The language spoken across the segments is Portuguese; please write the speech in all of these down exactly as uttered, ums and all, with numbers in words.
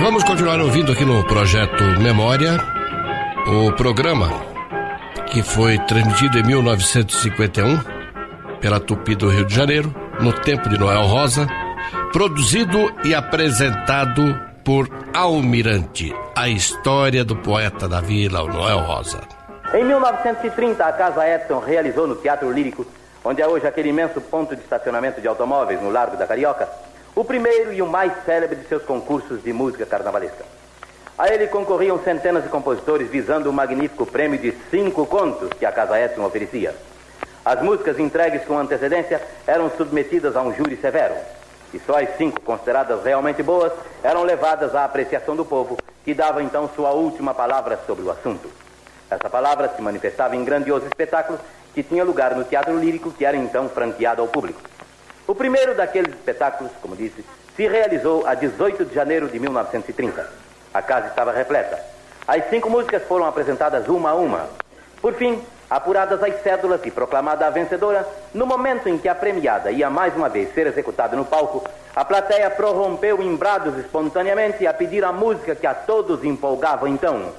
Vamos continuar ouvindo aqui no Projeto Memória o programa que foi transmitido em mil novecentos e cinquenta e um pela Tupi do Rio de Janeiro, no tempo de Noel Rosa, produzido e apresentado por Almirante, a história do poeta da vila, o Noel Rosa. Em mil novecentos e trinta, a Casa Edson realizou no Teatro Lírico, onde é hoje aquele imenso ponto de estacionamento de automóveis no Largo da Carioca, o primeiro e o mais célebre de seus concursos de música carnavalesca. A ele concorriam centenas de compositores visando o magnífico prêmio de cinco contos que a Casa Edson oferecia. As músicas entregues com antecedência eram submetidas a um júri severo, e só as cinco consideradas realmente boas eram levadas à apreciação do povo, que dava então sua última palavra sobre o assunto. Essa palavra se manifestava em grandioso espetáculo que tinha lugar no Teatro Lírico, que era então franqueado ao público. O primeiro daqueles espetáculos, como disse, se realizou a dezoito de janeiro de mil novecentos e trinta. A casa estava repleta. As cinco músicas foram apresentadas uma a uma. Por fim, apuradas as cédulas e proclamada a vencedora, no momento em que a premiada ia mais uma vez ser executada no palco, a plateia prorrompeu em brados espontaneamente a pedir a música que a todos empolgava então.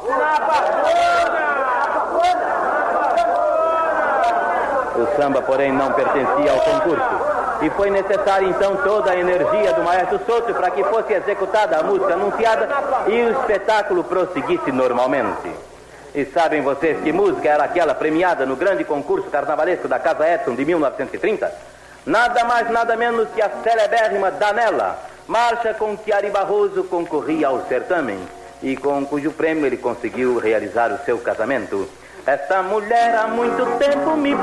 O samba, porém, não pertencia ao concurso. E foi necessária então toda a energia do maestro Souto para que fosse executada a música anunciada e o espetáculo prosseguisse normalmente. E sabem vocês que música era aquela premiada no grande concurso carnavalesco da Casa Edson de mil novecentos e trinta? Nada mais, nada menos que a celebérrima Danella, marcha com que Ari Barroso concorria ao certame e com cujo prêmio ele conseguiu realizar o seu casamento. Esta mulher há muito tempo me